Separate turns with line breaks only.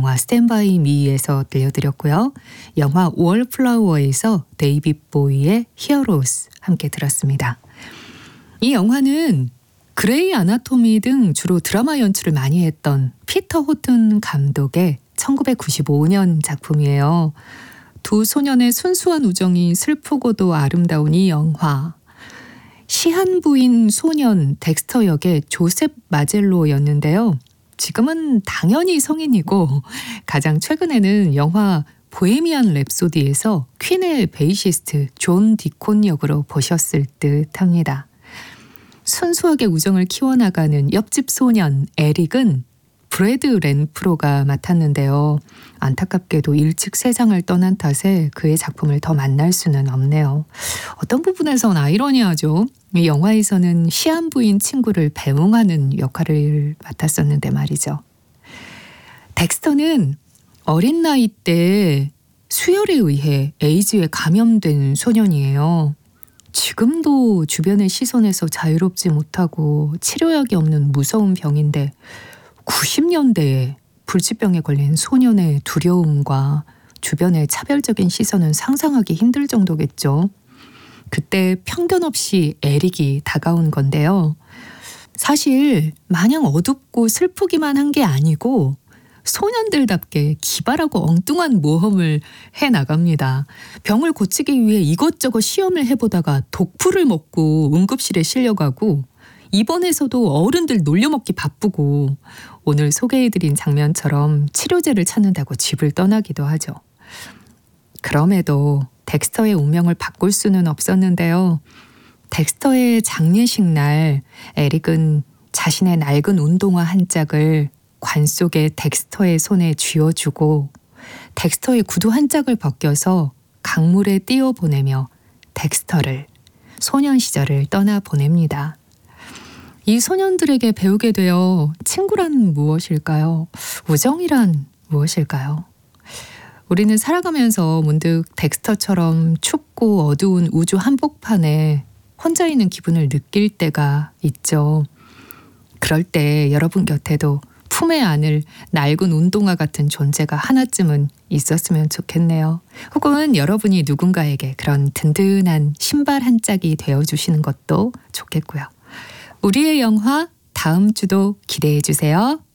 영화 스탠 바이 미에서 들려드렸고요. 영화 월플라워에서 데이빗 보이의 히어로스 함께 들었습니다. 이 영화는 그레이 아나토미 등 주로 드라마 연출을 많이 했던 피터 호튼 감독의 1995년 작품이에요. 두 소년의 순수한 우정이 슬프고도 아름다운 이 영화. 시한부인 소년 덱스터 역의 조셉 마젤로였는데요. 지금은 당연히 성인이고 가장 최근에는 영화 보헤미안 랩소디에서 퀸의 베이시스트 존 디콘 역으로 보셨을 듯 합니다. 순수하게 우정을 키워나가는 옆집 소년 에릭은 브래드 렌프로가 맡았는데요. 안타깝게도 일찍 세상을 떠난 탓에 그의 작품을 더 만날 수는 없네요. 어떤 부분에선 아이러니하죠. 이 영화에서는 시한부인 친구를 배웅하는 역할을 맡았었는데 말이죠. 덱스터는 어린 나이 때 수혈에 의해 에이즈에 감염된 소년이에요. 지금도 주변의 시선에서 자유롭지 못하고 치료약이 없는 무서운 병인데 90년대에 불치병에 걸린 소년의 두려움과 주변의 차별적인 시선은 상상하기 힘들 정도겠죠. 그때 편견 없이 에릭이 다가온 건데요. 사실 마냥 어둡고 슬프기만 한 게 아니고 소년들답게 기발하고 엉뚱한 모험을 해나갑니다. 병을 고치기 위해 이것저것 시험을 해보다가 독풀을 먹고 응급실에 실려가고 입원해서도 어른들 놀려먹기 바쁘고 오늘 소개해드린 장면처럼 치료제를 찾는다고 집을 떠나기도 하죠. 그럼에도 덱스터의 운명을 바꿀 수는 없었는데요. 덱스터의 장례식 날 에릭은 자신의 낡은 운동화 한 짝을 관 속에 덱스터의 손에 쥐어주고 덱스터의 구두 한 짝을 벗겨서 강물에 띄워보내며 덱스터를 소년 시절을 떠나보냅니다. 이 소년들에게 배우게 되어 친구란 무엇일까요? 우정이란 무엇일까요? 우리는 살아가면서 문득 덱스터처럼 춥고 어두운 우주 한복판에 혼자 있는 기분을 느낄 때가 있죠. 그럴 때 여러분 곁에도 품에 안을 낡은 운동화 같은 존재가 하나쯤은 있었으면 좋겠네요. 혹은 여러분이 누군가에게 그런 든든한 신발 한 짝이 되어주시는 것도 좋겠고요. 우리의 영화 다음 주도 기대해 주세요.